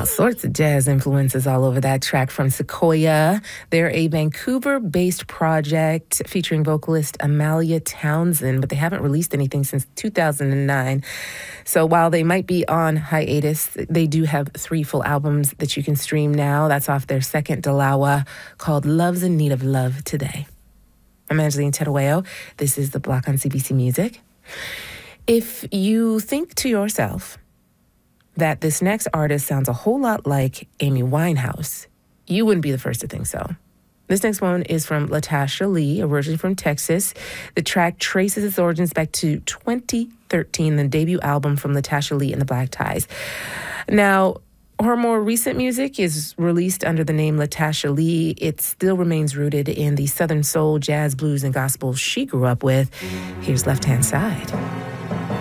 sorts of jazz influences all over that track from Sequoia. They're a Vancouver-based project featuring vocalist Amalia Townsend, but they haven't released anything since 2009. So while they might be on hiatus, they do have 3 full albums that you can stream now. That's off their second Dalawa called Love's in Need of Love Today. I'm Angeline Terueo. This is The Block on CBC Music. If you think to yourself that this next artist sounds a whole lot like Amy Winehouse, you wouldn't be the first to think so. This next one is from Latasha Lee, originally from Texas. The track traces its origins back to 2013, the debut album from Latasha Lee and the Black Ties. Now, her more recent music is released under the name Latasha Lee. It still remains rooted in the Southern soul, jazz, blues, and gospel she grew up with. Here's Left Hand Side.